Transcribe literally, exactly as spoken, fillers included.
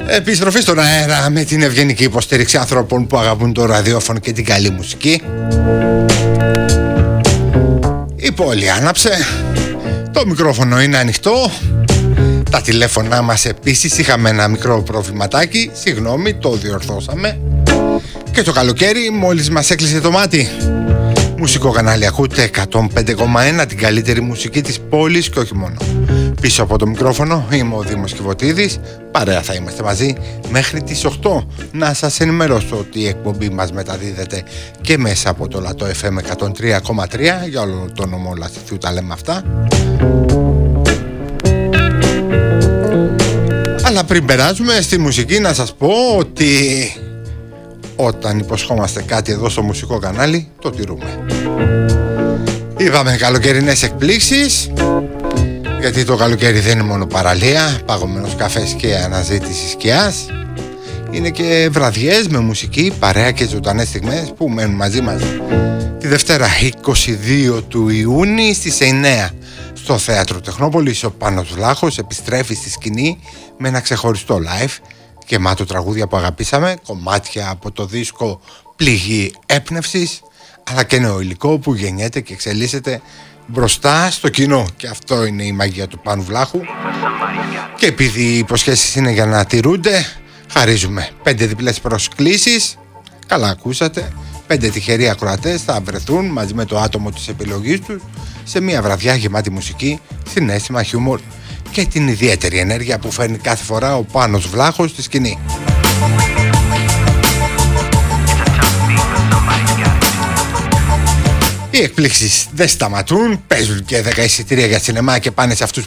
Επιστροφή στον αέρα με την ευγενική υποστήριξη ανθρώπων που αγαπούν το ραδιόφωνο και την καλή μουσική. Η πόλη άναψε, το μικρόφωνο είναι ανοιχτό, τα τηλέφωνά μας επίσης είχαμε ένα μικρό προβληματάκι, συγγνώμη, το διορθώσαμε. Και το καλοκαίρι μόλις μας έκλεισε το μάτι. Μουσικό κανάλι ακούτε εκατόν πέντε κόμμα ένα, την καλύτερη μουσική της πόλης και όχι μόνο. Πίσω από το μικρόφωνο είμαι ο Δήμος Κιβωτίδης. Παρέα θα είμαστε μαζί μέχρι τις οκτώ. Να σας ενημερώσω ότι η εκπομπή μας μεταδίδεται και μέσα από το Λατό εφ εμ εκατόν τρία κόμμα τρία. Για όλο το νομό Λαστιθιού τα λέμε αυτά. Αλλά πριν περάσουμε στη μουσική να σας πω ότι όταν υποσχόμαστε κάτι εδώ στο μουσικό κανάλι, το τηρούμε. Είδαμε καλοκαιρινές εκπλήξεις, γιατί το καλοκαίρι δεν είναι μόνο παραλία, παγωμένος καφές και αναζήτηση σκιάς. Είναι και βραδιές με μουσική, παρέα και ζωντανές στιγμές που μένουν μαζί μας. Τη Δευτέρα είκοσι δύο του Ιούνιου στις εννιά στο Θέατρο Τεχνόπολης ο Πάνος Βλάχος επιστρέφει στη σκηνή με ένα ξεχωριστό live γεμάτο τραγούδια που αγαπήσαμε, κομμάτια από το δίσκο Πληγή Έπνευσης, αλλά και νέο υλικό που γεννιέται και εξελίσσεται μπροστά στο κοινό. Και αυτό είναι η μαγεία του Πάνου Βλάχου. Και επειδή οι υποσχέσεις είναι για να τηρούνται, χαρίζουμε πέντε διπλές προσκλήσεις. Καλά ακούσατε. Πέντε τυχεροί ακροατές θα βρεθούν μαζί με το άτομο της επιλογής τους σε μια βραδιά γεμάτη μουσική, συναίσθημα, χιούμορ και την ιδιαίτερη ενέργεια που φέρνει κάθε φορά ο Πάνος Βλάχος στη σκηνή. Οι εκπλήξεις δεν σταματούν, παίζουν και δέκα εισιτήρια για σινεμά και πάνε σε αυτούς